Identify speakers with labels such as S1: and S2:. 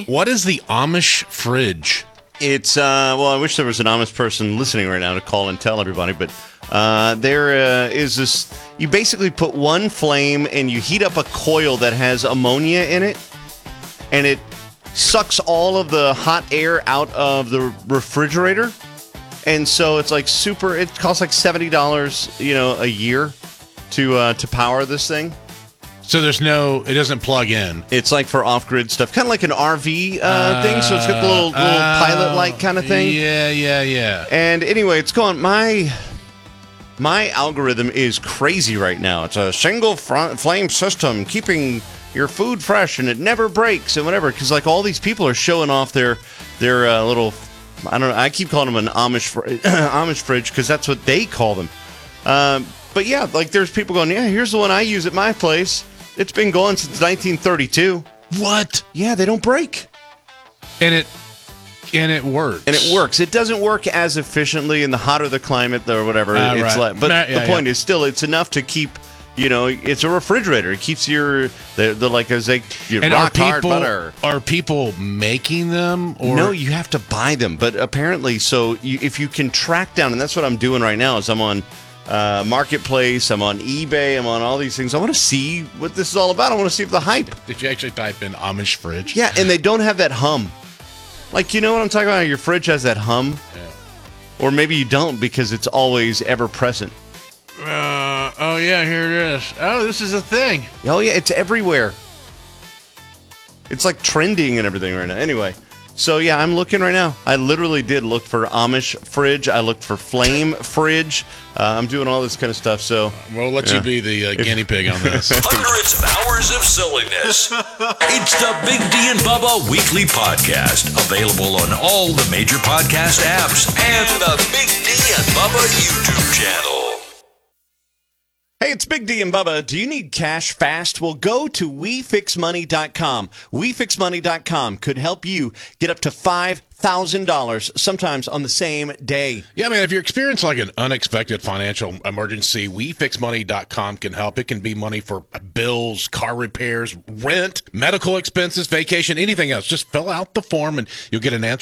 S1: What is the Amish fridge?
S2: It's, well, I wish there was an Amish person listening right now to call and tell everybody, but there is this, you basically put one flame and you heat up a coil that has ammonia in it, and it sucks all of the hot air out of the refrigerator. And so it's like it costs like $70, a year to power this thing.
S1: So it doesn't plug in.
S2: It's like for off-grid stuff, kind of like an RV thing. So it's got the little pilot light kind of thing.
S1: Yeah.
S2: And anyway, it's going. My algorithm is crazy right now. It's a single flame system, keeping your food fresh, and it never breaks and whatever. Because like all these people are showing off their little. I don't know. I keep calling them an Amish fridge because that's what they call them. But yeah, like there's people going, yeah, here's the one I use at my place. It's been going since 1932.
S1: What?
S2: Yeah, they don't break.
S1: And it works.
S2: And it works. It doesn't work as efficiently in the hotter the climate or whatever. It's
S1: right.
S2: like, but the point is still, it's enough to keep. It's a refrigerator. It keeps your rock hard butter.
S1: Are people making them? Or?
S2: No, you have to buy them. But apparently, if you can track down, and that's what I'm doing right now, is I'm on Marketplace, I'm on eBay, I'm on all these things. I want to see what this is all about. I want to see if the hype.
S1: Did you actually type in Amish fridge?
S2: Yeah, and they don't have that hum. Like, you know what I'm talking about? Your fridge has that hum.
S1: Yeah.
S2: Or maybe you don't because it's always ever present.
S1: Oh, yeah, here it is. Oh, this is a thing.
S2: Oh, yeah, it's everywhere. It's like trending and everything right now. Anyway, so yeah, I'm looking right now. I literally did look for Amish fridge. I looked for flame fridge. I'm doing all this kind of stuff. So
S1: we'll let you be the guinea pig on this.
S3: Hundreds of hours of silliness. It's the Big D and Bubba Weekly Podcast. Available on all the major podcast apps and the Big D and Bubba YouTube channel.
S2: Hey, it's Big D and Bubba. Do you need cash fast? Well, go to WeFixMoney.com. WeFixMoney.com could help you get up to $5,000 sometimes on the same day.
S1: Yeah, man, if you're experiencing like an unexpected financial emergency, WeFixMoney.com can help. It can be money for bills, car repairs, rent, medical expenses, vacation, anything else. Just fill out the form and you'll get an answer